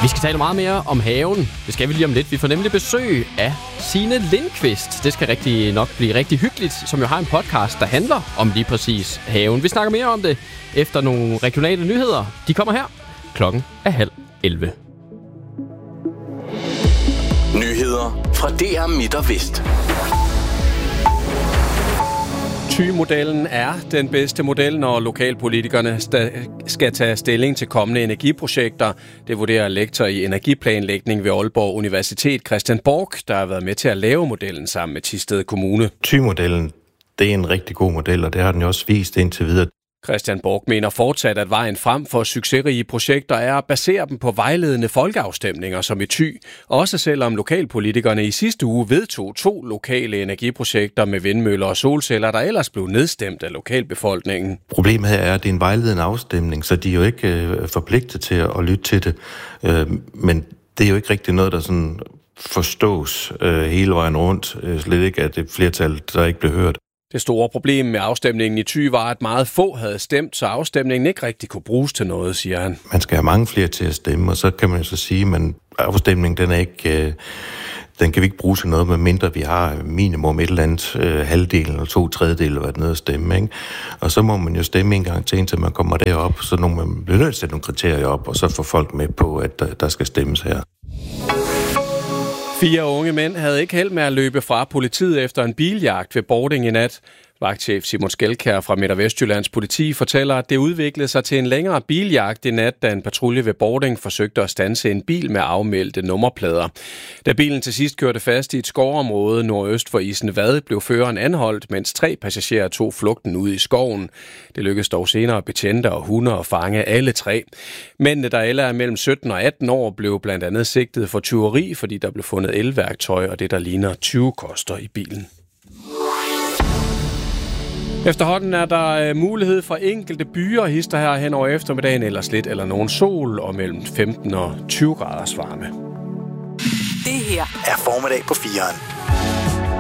Vi skal tale meget mere om haven. Det skal vi lige om lidt. Vi får nemlig besøg af Signe Lindqvist. Det skal rigtig nok blive rigtig hyggeligt, som jo har en podcast, der handler om lige præcis haven. Vi snakker mere om det efter nogle regionale nyheder. De kommer her. Klokken er 10:30. Nyheder fra DR Midt og Vest. Thy-modellen er den bedste model, når lokalpolitikerne skal tage stilling til kommende energiprojekter. Det vurderer lektor i energiplanlægning ved Aalborg Universitet, Christian Borch, der har været med til at lave modellen sammen med Thisted Kommune. Thy-modellen, det er en rigtig god model, og det har den jo også vist indtil videre. Christian Borch mener fortsat, at vejen frem for succesrige projekter er at basere dem på vejledende folkeafstemninger som i Thy. Også selvom lokalpolitikerne i sidste uge vedtog 2 lokale energiprojekter med vindmøller og solceller, der ellers blev nedstemt af lokalbefolkningen. Problemet her er, at det er en vejledende afstemning, så de er jo ikke forpligtet til at lytte til det. Men det er jo ikke rigtig noget, der sådan forstås hele vejen rundt. Slet ikke, at det flertal, der ikke blev hørt. Det store problem med afstemningen i Thy var, at meget få havde stemt, så afstemningen ikke rigtig kunne bruges til noget, siger han. Man skal have mange flere til at stemme, og så kan man jo så sige, at afstemningen den er ikke, den kan vi ikke bruge til noget, medmindre vi har minimum et eller andet halvdelen eller 2/3 eller hvad noget at stemme. Ikke? Og så må man jo stemme en gang til, indtil man kommer derop, så man bliver nødt til at sætte nogle kriterier op, og så får folk med på, at der skal stemmes her. 4 unge mænd havde ikke held med at løbe fra politiet efter en biljagt ved Bording i nat. Vagtchef Simon Skelkær fra Midt- og Vestjyllands politi fortæller, at det udviklede sig til en længere biljagt i nat, da en patrulje ved Bording forsøgte at standse en bil med afmeldte nummerplader. Da bilen til sidst kørte fast i et skovområde nordøst for Isenvad, blev føreren anholdt, mens 3 passagerer tog flugten ud i skoven. Det lykkedes dog senere betjente og hunde at fange alle 3. Mændene, der alle er mellem 17 og 18 år, blev blandt andet sigtet for tyveri, fordi der blev fundet elværktøj og det, der ligner 20 koster i bilen. Efterhånden er der mulighed for enkelte byer hister her hen over eftermiddagen, ellers lidt eller nogen sol og mellem 15 og 20 graders varme. Det her er Formiddag på 4'eren.